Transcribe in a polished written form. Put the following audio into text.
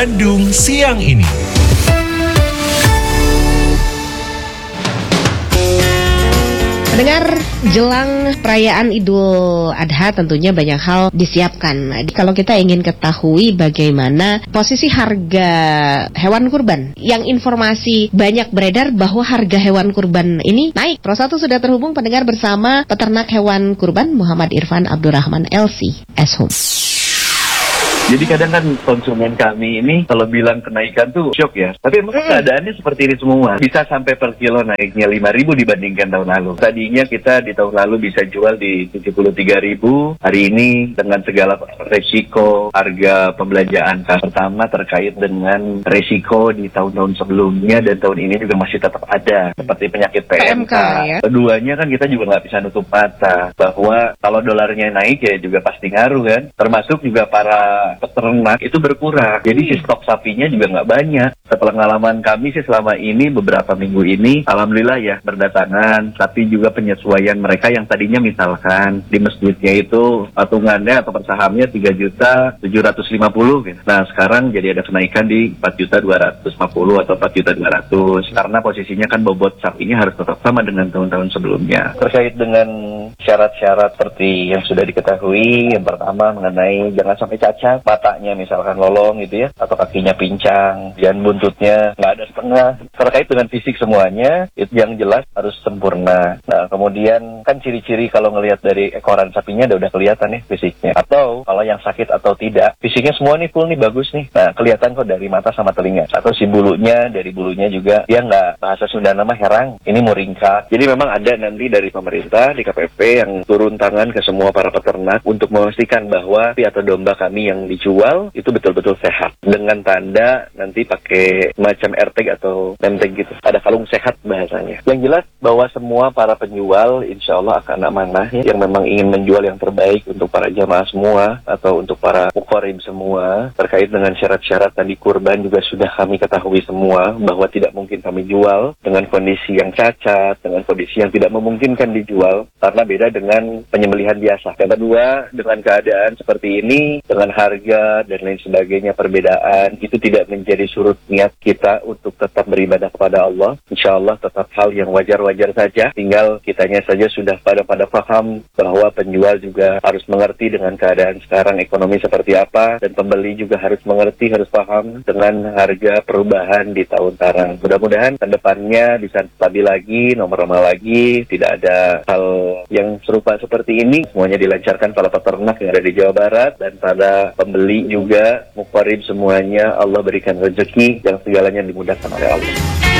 Bandung siang ini. Pendengar, jelang perayaan Idul Adha tentunya banyak hal disiapkan. Kalau kita ingin ketahui bagaimana posisi harga hewan kurban, yang informasi banyak beredar bahwa harga hewan kurban ini naik. Pro 1 sudah terhubung pendengar bersama peternak hewan kurban Muhammad Irfan Abdurrahman LC Eshum. Jadi kadang kan konsumen kami ini kalau bilang kenaikan tuh shock ya. Tapi emang keadaannya seperti ini semua. Bisa sampai per kilo naiknya 5.000 dibandingkan tahun lalu. Tadinya kita di tahun lalu bisa jual di 73.000. Hari ini dengan segala resiko harga pembelanjaan pertama terkait dengan resiko di tahun-tahun sebelumnya dan tahun ini juga masih tetap ada. Seperti penyakit PMK. Ya? Keduanya kan kita juga nggak bisa nutup mata bahwa kalau dolarnya naik ya juga pasti ngaruh kan. Termasuk juga para peternak itu berkurang. Jadi si stok sapinya juga nggak banyak. Sepengalaman kami sih selama ini beberapa minggu ini, alhamdulillah ya berdatangan. Tapi juga penyesuaian mereka yang tadinya misalkan di masjidnya itu patungannya atau persahamnya 3.750.000 gitu. Nah sekarang jadi ada kenaikan di 4.250.000 atau 4.200.000 karena posisinya kan bobot sapinya harus tetap sama dengan tahun-tahun sebelumnya. Terkait dengan syarat-syarat seperti yang sudah diketahui, yang pertama mengenai jangan sampai cacat, matanya misalkan lolong gitu ya, atau kakinya pincang, dan buntutnya nggak ada setengah. Terkait dengan fisik semuanya, itu yang jelas harus sempurna. Nah, kemudian kan ciri-ciri kalau ngelihat dari ekoran sapinya udah kelihatan nih fisiknya. Atau kalau yang sakit atau tidak, fisiknya semua nih full nih, bagus nih. Nah, kelihatan kok dari mata sama telinga. Atau si bulunya, dari bulunya juga, dia nggak, bahasa Sunda nama herang, ini mau ringkat. Jadi memang ada nanti dari pemerintah, di KPP yang turun tangan ke semua para peternak untuk memastikan bahwa sapi atau domba kami yang dijual itu betul-betul sehat dengan tanda nanti pakai macam RTG atau nemteg gitu, ada kalung sehat bahasanya. Yang jelas bahwa semua para penjual insya Allah akan amanah ya, yang memang ingin menjual yang terbaik untuk para jamaah semua atau untuk para muqarrib semua. Terkait dengan syarat-syarat tadi kurban juga sudah kami ketahui semua bahwa tidak mungkin kami jual dengan kondisi yang cacat, dengan kondisi yang tidak memungkinkan dijual karena beda dengan penyembelihan biasa. Yang kedua, dengan keadaan seperti ini, dengan harga dan lain sebagainya perbedaan, itu tidak menjadi surut niat kita untuk tetap beribadah kepada Allah. Insya Allah tetap hal yang wajar-wajar saja. Tinggal kitanya saja sudah pada paham bahwa penjual juga harus mengerti dengan keadaan sekarang ekonomi seperti apa, dan pembeli juga harus mengerti, harus paham dengan harga perubahan di tahun sekarang. Mudah-mudahan ke depannya bisa stabil lagi, normal lagi, tidak ada hal yang serupa seperti ini. Semuanya dilancarkan para peternak yang ada di Jawa Barat dan pada pembeli juga, muqarrib semuanya, Allah berikan rezeki yang segalanya dimudahkan oleh Allah.